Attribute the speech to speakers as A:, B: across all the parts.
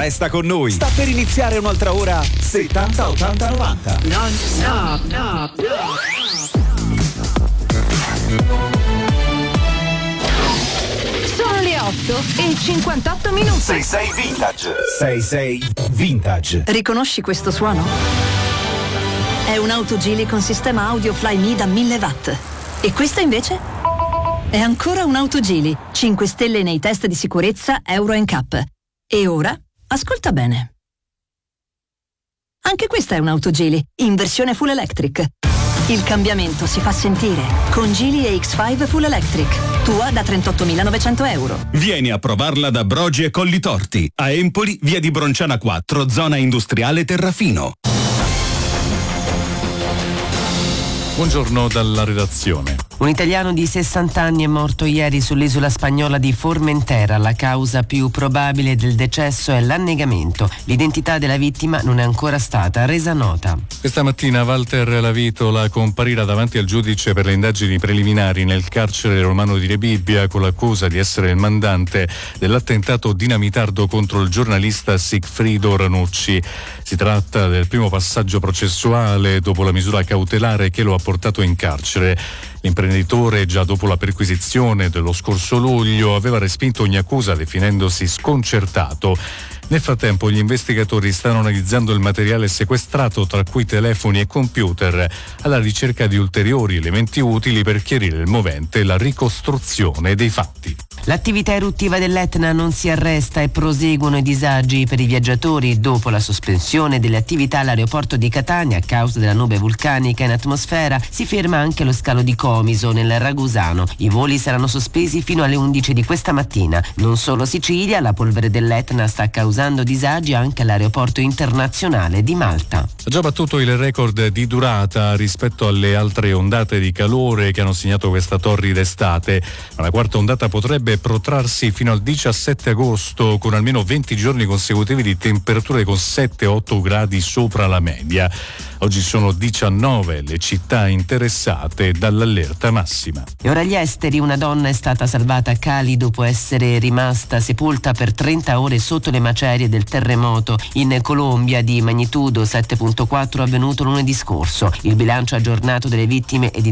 A: Resta con noi. Sta per iniziare un'altra ora 70 80 90.
B: Non stop, no. Sono le 8:58.
A: 66 Vintage. 66 Vintage.
C: Riconosci questo suono? È un'auto Geely con sistema audio Flyme da 1000 watt. E questa invece? È ancora un'auto Geely, 5 stelle nei test di sicurezza Euro NCAP. E ora, ascolta bene. Anche questa è un'auto Geely, in versione full electric. Il cambiamento si fa sentire con Geely EX5 Full Electric, tua da 38.900 euro.
D: Vieni a provarla da Brogi e Collitorti, a Empoli, via di Bronciana 4, zona industriale Terrafino.
E: Buongiorno dalla redazione.
F: Un italiano di 60 anni è morto ieri sull'isola spagnola di Formentera. La causa più probabile del decesso è l'annegamento. L'identità della vittima non è ancora stata resa nota.
E: Questa mattina Walter Lavitola comparirà davanti al giudice per le indagini preliminari nel carcere romano di Rebibbia con l'accusa di essere il mandante dell'attentato dinamitardo contro il giornalista Sigfrido Ranucci. Si tratta del primo passaggio processuale dopo la misura cautelare che lo ha portato in carcere. L'imprenditore, già dopo la perquisizione dello scorso luglio, aveva respinto ogni accusa definendosi sconcertato. Nel frattempo gli investigatori stanno analizzando il materiale sequestrato, tra cui telefoni e computer, alla ricerca di ulteriori elementi utili per chiarire il movente e la ricostruzione dei fatti.
F: L'attività eruttiva dell'Etna non si arresta e proseguono i disagi per i viaggiatori dopo la sospensione delle attività all'aeroporto di Catania a causa della nube vulcanica in atmosfera. Si ferma anche lo scalo di Comiso nel Ragusano. I voli saranno sospesi fino alle 11 di questa mattina. Non solo Sicilia, la polvere dell'Etna sta causando disagi anche all'aeroporto internazionale di Malta.
E: Ha già battuto il record di durata rispetto alle altre ondate di calore che hanno segnato questa torrida estate, ma la quarta ondata potrebbe protrarsi fino al 17 agosto con almeno 20 giorni consecutivi di temperature con 7-8 gradi sopra la media. Oggi sono 19 le città interessate dall'allerta massima.
F: E ora gli esteri. Una donna è stata salvata a Cali dopo essere rimasta sepolta per 30 ore sotto le macerie del terremoto in Colombia di magnitudo 7.4 avvenuto lunedì scorso. Il bilancio aggiornato delle vittime è di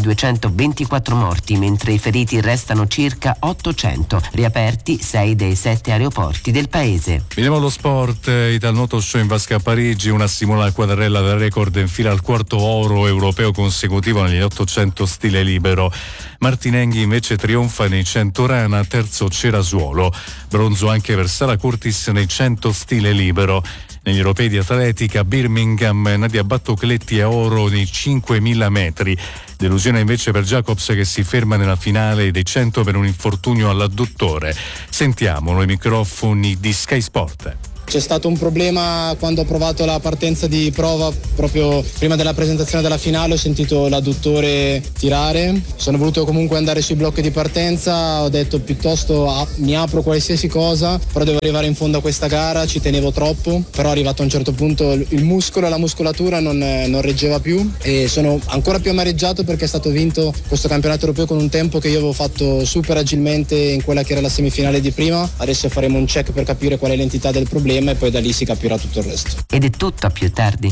F: 224 morti, mentre i feriti restano circa 800. Riaperti 6 dei 7 aeroporti del paese.
E: Veniamo allo sport. Italnuoto show in vasca a Parigi. Una Simona Quadarella da record infila al quarto oro europeo consecutivo negli 800 stile libero. Martinenghi invece trionfa nei 100 rana, terzo Cerasuolo. Bronzo anche per Sara Curtis nei 100 stile libero. Negli europei di atletica Birmingham, Nadia Battocletti a oro nei 5.000 metri. Delusione invece per Jacobs che si ferma nella finale dei 100 per un infortunio all'adduttore. Sentiamolo ai microfoni di Sky Sport.
G: C'è stato un problema quando ho provato la partenza di prova, proprio prima della presentazione della finale ho sentito l'adduttore tirare, sono voluto comunque andare sui blocchi di partenza, ho detto piuttosto mi apro qualsiasi cosa, però devo arrivare in fondo a questa gara, ci tenevo troppo, però arrivato a un certo punto il muscolo e la muscolatura non reggeva più e sono ancora più amareggiato perché è stato vinto questo campionato europeo con un tempo che io avevo fatto super agilmente in quella che era la semifinale di prima. Adesso faremo un check per capire qual è l'entità del problema e poi da lì si capirà tutto il resto.
F: Ed è tutto a più tardi.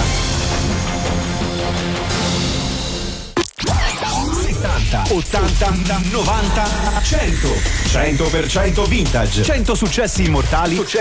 A: 70, 80, 90, 100. 100% vintage. 100 successi immortali